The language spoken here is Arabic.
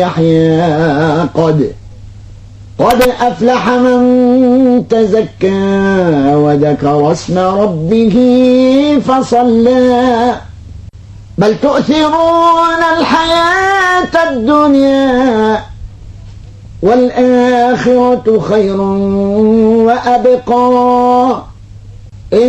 يحيى قد أفلح من تزكى وذكر اسم ربه فصلى بل تؤثرون الحياة الدنيا والآخرة خير وأبقى